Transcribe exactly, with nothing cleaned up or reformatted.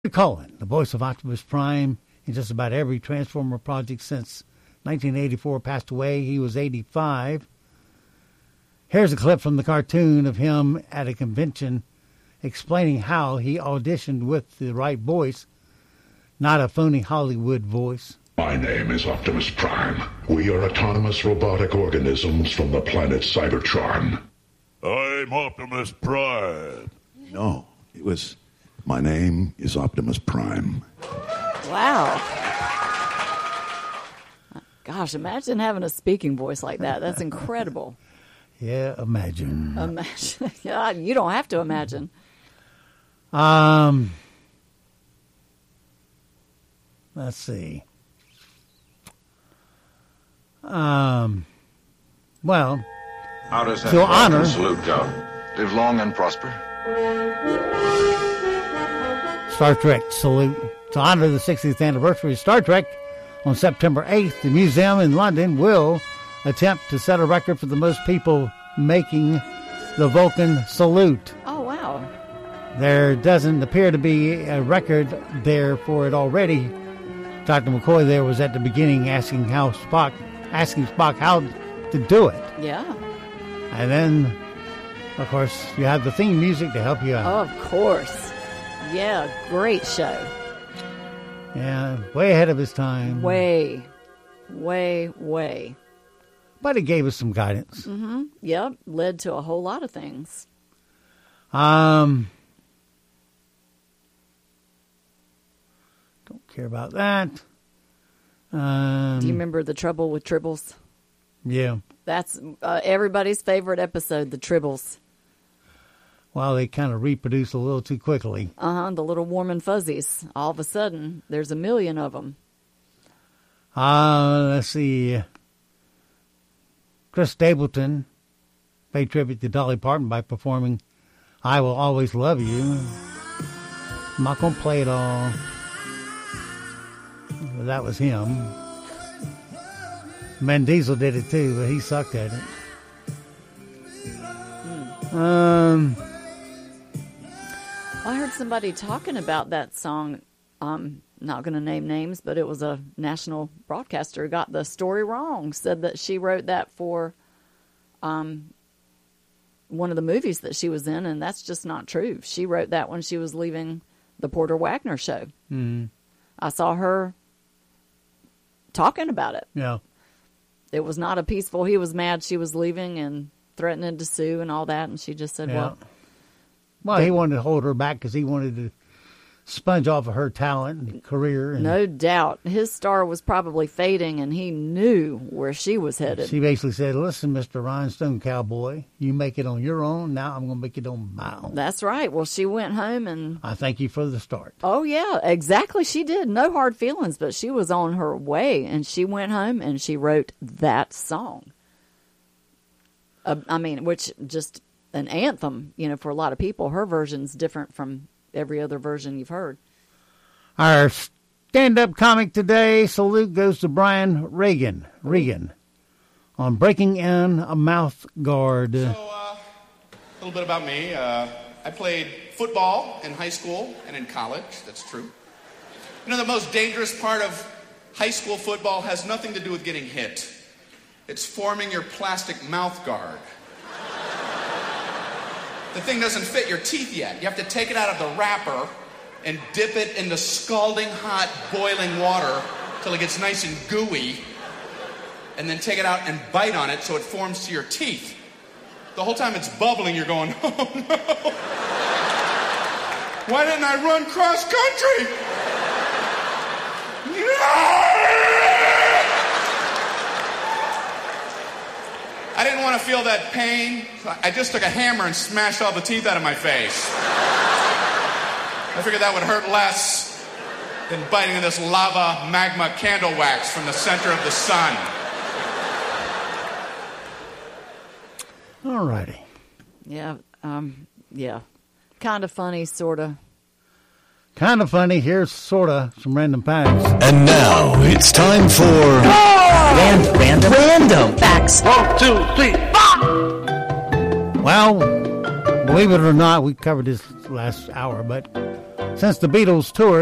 Cullen, the voice of Optimus Prime in just about every Transformer project since nineteen eighty-four, passed away. He was eighty-five. Here's a clip from the cartoon of him at a convention explaining how he auditioned with the right voice, not a phony Hollywood voice. My name is Optimus Prime. We are autonomous robotic organisms from the planet Cybertron. I'm Optimus Prime. No, it was... My name is Optimus Prime. Wow. Gosh, imagine having a speaking voice like that. That's incredible. Yeah, imagine. Imagine. Yeah, you don't have to imagine. Um, let's see. Um, well, How does that to honor salute go? Live long and prosper. Star Trek salute. To honor the sixtieth anniversary of Star Trek on September eighth, the museum in London will attempt to set a record for the most people making the Vulcan salute. Oh, wow. There doesn't appear to be a record there for it already. Doctor McCoy there was at the beginning asking how Spock, asking Spock how to do it. Yeah. And then, of course, you have the theme music to help you out. Oh, of course. Yeah, great show. Yeah, way ahead of his time. Way, way, way. But it gave us some guidance. Mm-hmm. Yep, led to a whole lot of things. Um, don't care about that. Um, Do you remember The Trouble with Tribbles? Yeah. That's uh, everybody's favorite episode, The Tribbles. Well, they kind of reproduce a little too quickly. Uh-huh, the little warm and fuzzies. All of a sudden, there's a million of them. Uh, let's see. Chris Stapleton paid tribute to Dolly Parton by performing I Will Always Love You. I'm not going to play it all. But that was him. Vin Diesel did it too, but he sucked at it. Mm. Um... I heard somebody talking about that song. I'm not going to name names, but it was a national broadcaster who got the story wrong. Said that she wrote that for um, one of the movies that she was in, and that's just not true. She wrote that when she was leaving the Porter Wagner show. Mm-hmm. I saw her talking about it. Yeah. It was not a peaceful, he was mad she was leaving and threatening to sue and all that, and she just said, yeah. well... Well, he wanted to hold her back because he wanted to sponge off of her talent and career. And no doubt. His star was probably fading, and he knew where she was headed. She basically said, listen, Mister Rhinestone Cowboy, you make it on your own. Now I'm going to make it on my own. That's right. Well, she went home and... I thank you for the start. Oh, yeah, exactly. She did. No hard feelings, but she was on her way, and she went home and she wrote that song. Uh, I mean, which just... an anthem, you know, for a lot of people. Her version's different from every other version you've heard. Our stand-up comic today, salute goes to Brian Regan, Regan, on breaking in a mouth guard. So, uh, a little bit about me. Uh, I played football in high school and in college. That's true. You know, the most dangerous part of high school football has nothing to do with getting hit. It's forming your plastic mouth guard. The thing doesn't fit your teeth yet. You have to take it out of the wrapper and dip it into scalding hot boiling water till it gets nice and gooey, and then take it out and bite on it so it forms to your teeth. The whole time it's bubbling, you're going, oh no. Why didn't I run cross country? I didn't want to feel that pain. I just took a hammer and smashed all the teeth out of my face. I figured that would hurt less than biting in this lava magma candle wax from the center of the sun. All righty. Yeah, um, yeah. Kind of funny, sort of. Kind of funny. Here's sort of some random facts. And now it's time for... Random, random, random facts. One, two, three, four. Well, believe it or not, we covered this last hour, but Since the Beatles toured